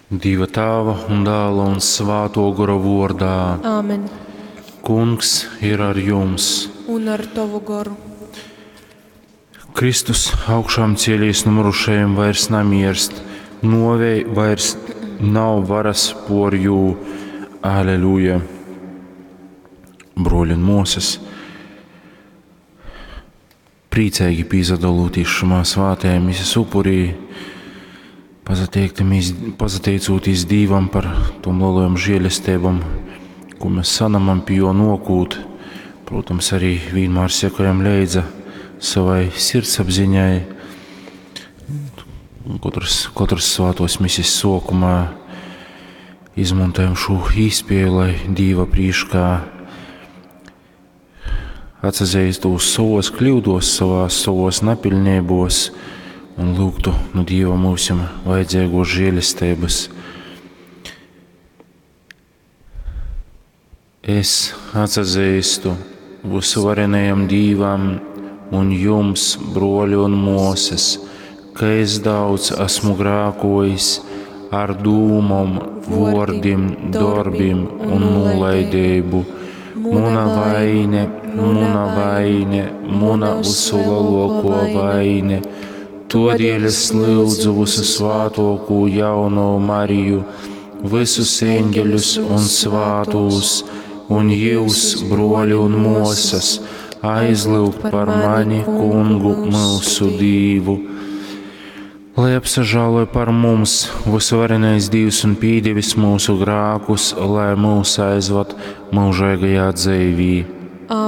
Dieva tēva un dēla un svēto gara vārdā. Āmen. Kungs ir ar jums. Un ar tavu garu. Kristus augšām cēlies no mirušajiem vairs nemirst, novei vairs nav varas por jū. Aleluja. Broļi un mūsas, priecīgi piedalīties šajā svētajā misijas upurī, pateicoties Dievam par tom lielajām žēlestībām, ko mēs sanamam pie jo nokūt. Protams, arī vienmēr sekojam līdzi savai sirdsapziņai. Katrs svētos misijas sākumā izmantojam šo īspēju, lai Dieva priekšā atzīstos savos kļūdos, savos nepilnībos un lūgtu no Dieva mūsu vajadzīgos žēlestības. Es atzīstu visvarenajam Dievam un jums, broļi un mūsas, ka es daudz esmu grēkojis ar dūmām, vārdiem, darbiem un nolaidību. Muna vaine, muna vislabāko vaine. Todēļ es lūdzu visu svētāko jauno Mariju, visus eņģeļus un svētos, un jūs, broļi un mūsas, aizlūgt par mani, Kungu, mūsu Dievu. Lai apsažāloja par mums visvarenais Dievs un pīdevis mūsu grēkus, lai mūs aizvad mūžīgajā dzīvī.